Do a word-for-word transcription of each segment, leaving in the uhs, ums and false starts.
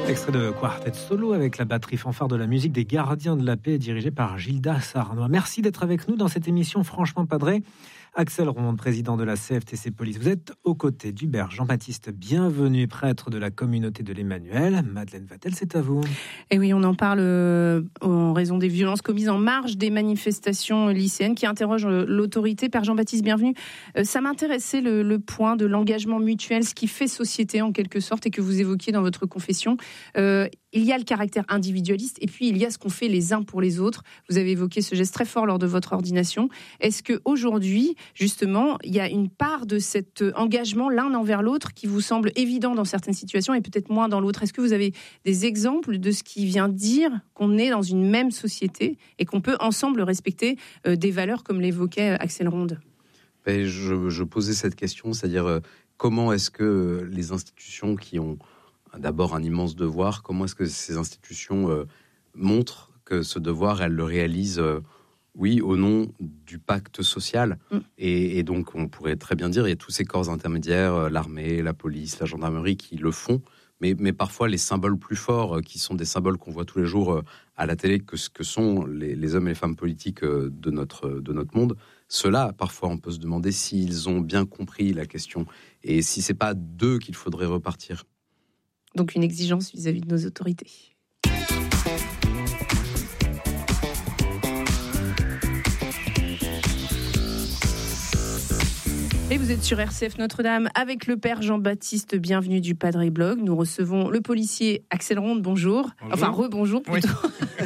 Extrait de Quartet Solo avec la batterie fanfare de la musique des Gardiens de la Paix, dirigée par Gilda Sarnois. Merci d'être avec nous dans cette émission Franchement Padré. Axel Ronde, président de la C F T C Police. Vous êtes aux côtés d'Hubert Jean-Baptiste Bienvenu, prêtre de la communauté de l'Emmanuel. Madeleine Vatel, c'est à vous. Et oui, on en parle euh, en raison des violences commises en marge des manifestations lycéennes qui interrogent euh, l'autorité. Père Jean-Baptiste Bienvenu, euh, ça m'intéressait le, le point de l'engagement mutuel, ce qui fait société en quelque sorte et que vous évoquiez dans votre confession. Euh, il y a le caractère individualiste et puis il y a ce qu'on fait les uns pour les autres. Vous avez évoqué ce geste très fort lors de votre ordination. Est-ce qu'aujourd'hui, justement, il y a une part de cet engagement l'un envers l'autre qui vous semble évident dans certaines situations et peut-être moins dans l'autre? Est-ce que vous avez des exemples de ce qui vient dire qu'on est dans une même société et qu'on peut ensemble respecter euh, des valeurs comme l'évoquait Axel Ronde? Ben, je, je posais cette question, c'est-à-dire euh, comment est-ce que les institutions qui ont d'abord un immense devoir, comment est-ce que ces institutions euh, montrent que ce devoir, elles le réalisent euh, oui, au nom du pacte social. Mm. Et, et donc, on pourrait très bien dire, il y a tous ces corps intermédiaires, euh, l'armée, la police, la gendarmerie, qui le font. Mais, mais parfois, les symboles plus forts, euh, qui sont des symboles qu'on voit tous les jours euh, à la télé, que ce que sont les, les hommes et les femmes politiques euh, de, notre, de notre monde, ceux-là, parfois, on peut se demander s'ils ont bien compris la question. Et si c'est pas d'eux qu'il faudrait repartir. Donc, une exigence vis-à-vis de nos autorités. Et vous êtes sur R C F Notre-Dame avec le Père Jean-Baptiste Bienvenu du Padre Blog. Nous recevons le policier Axel Ronde, bonjour. bonjour. Enfin, rebonjour plutôt. Oui.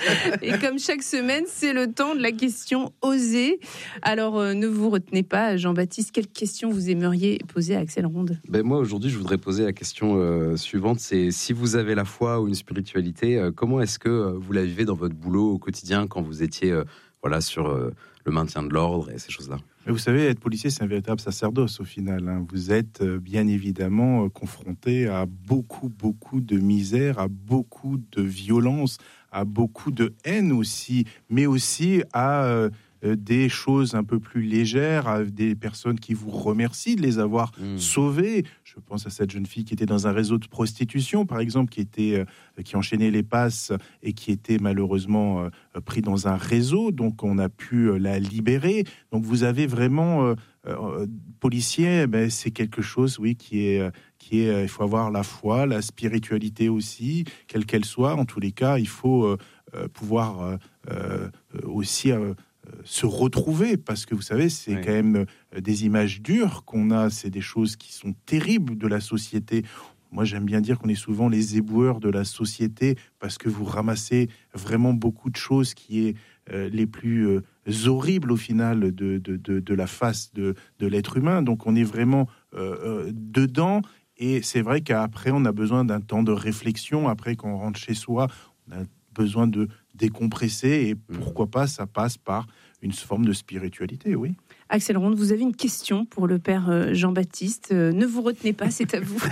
Et comme chaque semaine, c'est le temps de la question osée. Alors, euh, ne vous retenez pas, Jean-Baptiste, quelle question vous aimeriez poser à Axel Ronde? Ben moi, aujourd'hui, je voudrais poser la question euh, suivante. C'est si vous avez la foi ou une spiritualité, euh, comment est-ce que euh, vous la vivez dans votre boulot au quotidien quand vous étiez euh, voilà, sur euh, le maintien de l'ordre et ces choses-là? Mais vous savez, être policier, c'est un véritable sacerdoce au final. Hein. Vous êtes euh, bien évidemment euh, confronté à beaucoup, beaucoup de misère, à beaucoup de violence, à beaucoup de haine aussi, mais aussi à euh, des choses un peu plus légères, à des personnes qui vous remercient de les avoir mmh. sauvés. Je pense à cette jeune fille qui était dans un réseau de prostitution, par exemple, qui était, euh, qui enchaînait les passes et qui était malheureusement euh, pris dans un réseau. Donc, on a pu euh, la libérer. Donc, vous avez vraiment euh, euh, policier. Ben, c'est quelque chose, oui, qui est, qui est. Il faut avoir la foi, la spiritualité aussi, quelle qu'elle soit. En tous les cas, il faut euh, euh, pouvoir euh, euh, aussi. Euh, se retrouver, parce que vous savez, c'est oui. quand même des images dures qu'on a, c'est des choses qui sont terribles de la société. Moi, j'aime bien dire qu'on est souvent les éboueurs de la société, parce que vous ramassez vraiment beaucoup de choses qui est euh, les plus euh, horribles au final de, de, de, de la face de, de l'être humain. Donc, on est vraiment euh, euh, dedans, et c'est vrai qu'après, on a besoin d'un temps de réflexion. Après, quand on rentre chez soi, on a besoin de décompresser, et pourquoi pas, ça passe par une forme de spiritualité, oui. Axel Ronde, vous avez une question pour le Père Jean-Baptiste. Euh, ne vous retenez pas, c'est à vous.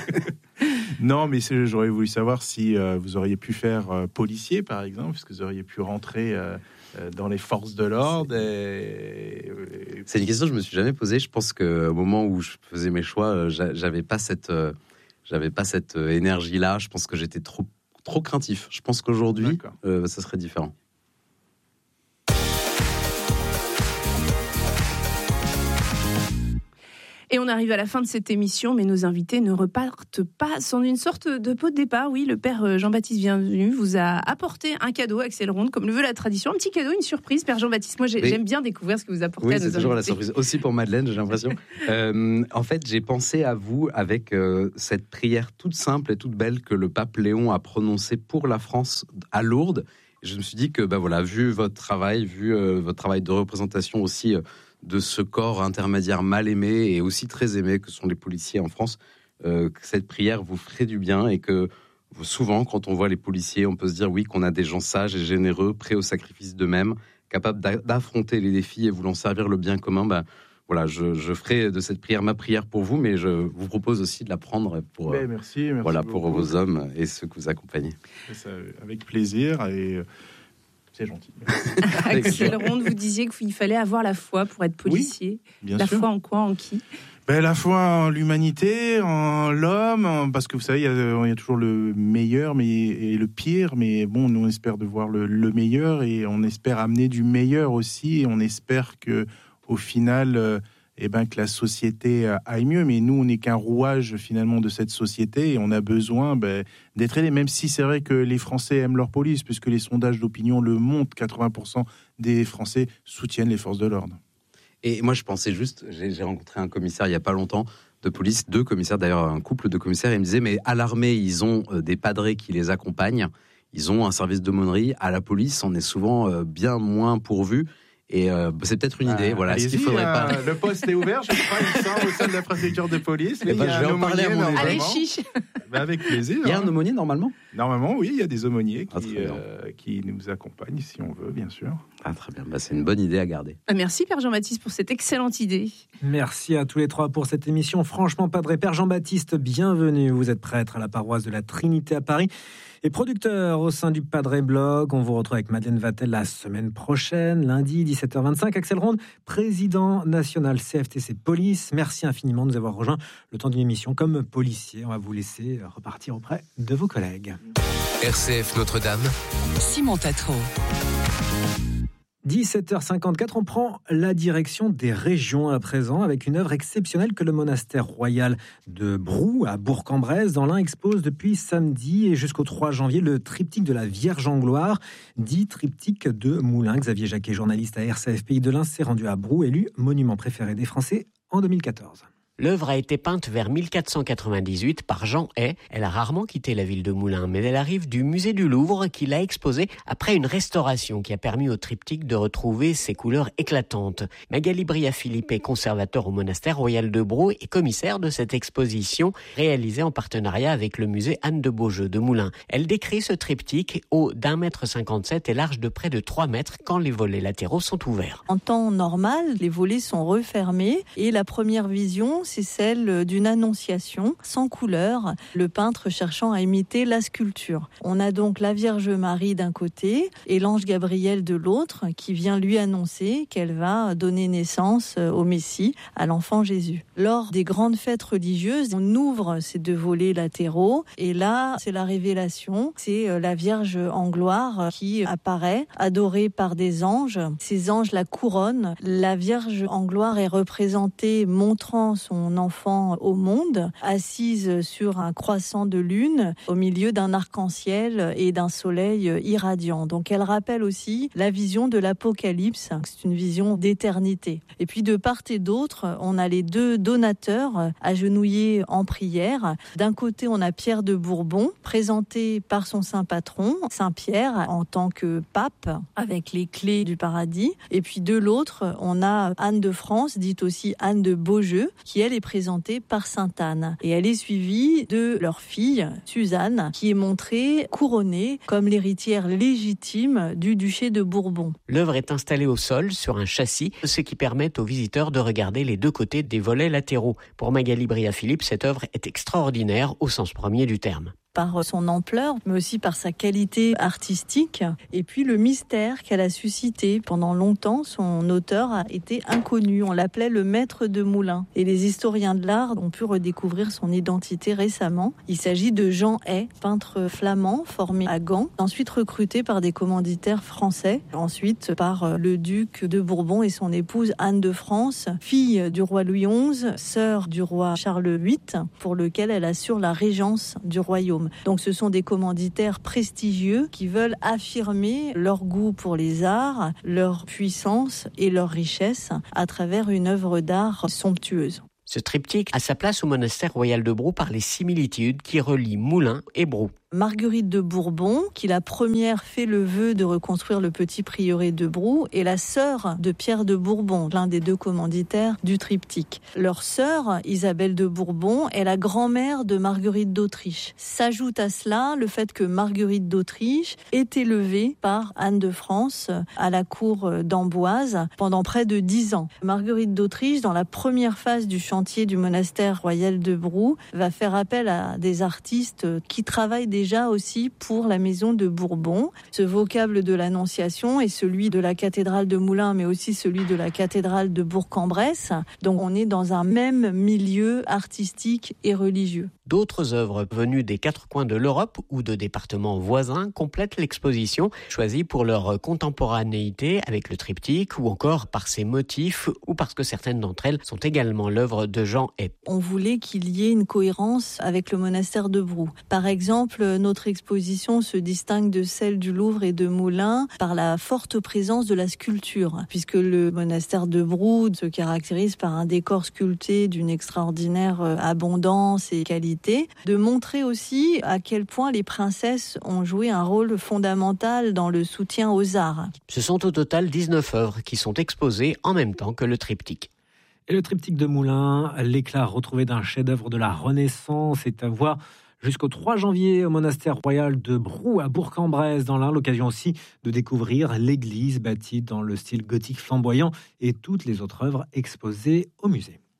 Non, mais c'est, j'aurais voulu savoir si euh, vous auriez pu faire euh, policier, par exemple, parce que vous auriez pu rentrer euh, euh, dans les forces de l'ordre. Et... C'est une question que je me suis jamais posée. Je pense qu'au moment où je faisais mes choix, j'avais pas cette, euh, j'avais pas cette énergie-là. Je pense que j'étais trop trop craintif. Je pense qu'aujourd'hui, euh, ça serait différent. Et on arrive à la fin de cette émission, mais nos invités ne repartent pas sans une sorte de pot de départ. Oui, le Père Jean-Baptiste Bienvenu vous a apporté un cadeau, Axel Ronde, comme le veut la tradition. Un petit cadeau, une surprise, Père Jean-Baptiste. Moi, j'ai, oui. j'aime bien découvrir ce que vous apportez oui, à nos invités. Oui, c'est toujours la surprise. Aussi pour Madeleine, j'ai l'impression. euh, en fait, j'ai pensé à vous avec euh, cette prière toute simple et toute belle que le pape Léon a prononcée pour la France à Lourdes. Je me suis dit que, bah voilà, vu votre travail, vu euh, votre travail de représentation aussi... Euh, de ce corps intermédiaire mal aimé et aussi très aimé que sont les policiers en France, euh, que cette prière vous ferait du bien et que souvent, quand on voit les policiers, on peut se dire oui, qu'on a des gens sages et généreux, prêts au sacrifice d'eux-mêmes, capables d'affronter les défis et voulant servir le bien commun. Ben, voilà, je, je ferai de cette prière ma prière pour vous, mais je vous propose aussi de la prendre pour, ben, merci, merci voilà, beaucoup. pour vos hommes et ceux que vous accompagnez. Ça, avec plaisir et... C'est gentil. Axel Ronde, vous disiez qu'il fallait avoir la foi pour être policier. Oui, bien la sûr. foi en quoi, en qui? Ben, la foi en l'humanité, en l'homme, parce que vous savez, il y a, il y a toujours le meilleur mais, et le pire, mais bon, nous on espère de voir le, le meilleur et on espère amener du meilleur aussi, et on espère que au final, euh, eh ben, que la société aille mieux, mais nous on n'est qu'un rouage finalement de cette société et on a besoin ben, d'être aidés, même si c'est vrai que les Français aiment leur police, puisque les sondages d'opinion le montrent, quatre-vingts pour cent des Français soutiennent les forces de l'ordre. Et moi, je pensais juste, j'ai, j'ai rencontré un commissaire il n'y a pas longtemps de police, deux commissaires, d'ailleurs un couple de commissaires, et il me disait, mais à l'armée, ils ont euh, des padrés qui les accompagnent, ils ont un service d'aumônerie, à la police, on est souvent euh, bien moins pourvu. Et euh, c'est peut-être une idée. Euh, voilà, est-ce qu'il faudrait hein, pas... Le poste est ouvert, je crois, il sort au sein de la préfecture de police. Mais ben, je vais en parler à mon aumônier. Allez, chiche. Ben, avec plaisir. Il y a hein. un aumônier normalement ? Normalement, oui, il y a des aumôniers qui, ah, euh, qui nous accompagnent si on veut, bien sûr. Ah, très bien, bah, c'est une bonne idée à garder. Merci Père Jean-Baptiste pour cette excellente idée. Merci à tous les trois pour cette émission. Franchement, Padre. Père Jean-Baptiste, bienvenue. Vous êtes prêtre à la paroisse de la Trinité à Paris et producteur au sein du Padre Blog. On vous retrouve avec Madeleine Vatel la semaine prochaine, lundi dix-sept heures vingt-cinq. Axel Ronde, président national C F T C Police. Merci infiniment de nous avoir rejoints le temps d'une émission comme policier. On va vous laisser repartir auprès de vos collègues. R C F Notre-Dame, Simon Tatro. dix-sept heures cinquante-quatre, on prend la direction des régions à présent avec une œuvre exceptionnelle que le monastère royal de Brou à Bourg-en-Bresse dans l'Ain expose depuis samedi et jusqu'au trois janvier le triptyque de la Vierge en gloire, dit triptyque de Moulins. Xavier Jacquet, journaliste à R C F Pays de l'Ain, s'est rendu à Brou, élu monument préféré des Français en deux mille quatorze. L'œuvre a été peinte vers mille quatre cent quatre-vingt-dix-huit par Jean Hay. Elle a rarement quitté la ville de Moulins, mais elle arrive du musée du Louvre qui l'a exposée après une restauration qui a permis au triptyque de retrouver ses couleurs éclatantes. Magali Bria-Philippe est conservateur au monastère royal de Brou et commissaire de cette exposition réalisée en partenariat avec le musée Anne de Beaujeu de Moulins. Elle décrit ce triptyque haut d'un mètre cinquante-sept et large de près de trois mètres quand les volets latéraux sont ouverts. En temps normal, les volets sont refermés et la première vision, c'est celle d'une annonciation sans couleur, le peintre cherchant à imiter la sculpture. On a donc la Vierge Marie d'un côté et l'ange Gabriel de l'autre qui vient lui annoncer qu'elle va donner naissance au Messie, à l'enfant Jésus. Lors des grandes fêtes religieuses, on ouvre ces deux volets latéraux et là, c'est la révélation. C'est la Vierge en gloire qui apparaît, adorée par des anges. Ces anges la couronnent. La Vierge en gloire est représentée montrant son enfant au monde, assise sur un croissant de lune, au milieu d'un arc-en-ciel et d'un soleil irradiant. Donc elle rappelle aussi la vision de l'Apocalypse, c'est une vision d'éternité. Et puis de part et d'autre, on a les deux donateurs agenouillés en prière. D'un côté, on a Pierre de Bourbon, présenté par son saint patron, Saint Pierre, en tant que pape, avec les clés du paradis. Et puis de l'autre, on a Anne de France, dite aussi Anne de Beaujeu, qui elle est présentée par Sainte Anne. Et elle est suivie de leur fille, Suzanne, qui est montrée couronnée comme l'héritière légitime du duché de Bourbon. L'œuvre est installée au sol sur un châssis, ce qui permet aux visiteurs de regarder les deux côtés des volets latéraux. Pour Magali Bria-Philippe, cette œuvre est extraordinaire au sens premier du terme. Par son ampleur, mais aussi par sa qualité artistique, et puis le mystère qu'elle a suscité. Pendant longtemps, son auteur a été inconnu. On l'appelait le maître de Moulins. Et les historiens de l'art ont pu redécouvrir son identité récemment. Il s'agit de Jean Hay, peintre flamand formé à Gand, ensuite recruté par des commanditaires français, ensuite par le duc de Bourbon et son épouse Anne de France, fille du roi Louis onze, sœur du roi Charles huit, pour lequel elle assure la régence du royaume. Donc ce sont des commanditaires prestigieux qui veulent affirmer leur goût pour les arts, leur puissance et leur richesse à travers une œuvre d'art somptueuse. Ce triptyque a sa place au monastère royal de Brou par les similitudes qui relient Moulins et Brou. Marguerite de Bourbon, qui la première fait le vœu de reconstruire le petit prieuré de Brou, est la sœur de Pierre de Bourbon, l'un des deux commanditaires du triptyque. Leur sœur, Isabelle de Bourbon, est la grand-mère de Marguerite d'Autriche. S'ajoute à cela le fait que Marguerite d'Autriche est élevée par Anne de France à la cour d'Amboise pendant près de dix ans. Marguerite d'Autriche, dans la première phase du chantier du monastère royal de Brou, va faire appel à des artistes qui travaillent déjà déjà aussi pour la maison de Bourbon. Ce vocable de l'Annonciation est celui de la cathédrale de Moulins, mais aussi celui de la cathédrale de Bourg-en-Bresse. Donc on est dans un même milieu artistique et religieux. D'autres œuvres venues des quatre coins de l'Europe ou de départements voisins complètent l'exposition, choisie pour leur contemporanéité avec le triptyque ou encore par ses motifs ou parce que certaines d'entre elles sont également l'œuvre de Jean Hay. On voulait qu'il y ait une cohérence avec le monastère de Brou. Par exemple, notre exposition se distingue de celle du Louvre et de Moulins par la forte présence de la sculpture, puisque le monastère de Brou se caractérise par un décor sculpté d'une extraordinaire abondance et qualité. De montrer aussi à quel point les princesses ont joué un rôle fondamental dans le soutien aux arts. Ce sont au total dix-neuf œuvres qui sont exposées en même temps que le triptyque. Et le triptyque de Moulins, l'éclat retrouvé d'un chef-d'œuvre de la Renaissance, est à voir jusqu'au trois janvier au monastère royal de Brou à Bourg-en-Bresse dans l'Ain. L'occasion aussi de découvrir l'église bâtie dans le style gothique flamboyant et toutes les autres œuvres exposées au musée.